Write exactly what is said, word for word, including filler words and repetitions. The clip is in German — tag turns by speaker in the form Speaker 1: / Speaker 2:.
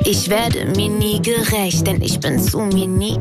Speaker 1: Ich werde mir nie gerecht, denn ich bin zu mir nie